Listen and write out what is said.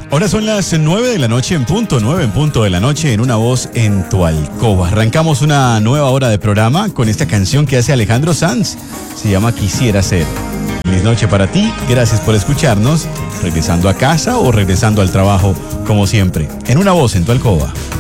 Ahora son las 9 de la noche en punto, 9 en punto de la noche en Una Voz en tu Alcoba. Arrancamos una nueva hora de programa con esta canción que hace Alejandro Sanz. Se llama Quisiera Ser. Feliz noche para ti, gracias por escucharnos, regresando a casa o regresando al trabajo, como siempre, en Una Voz en tu Alcoba.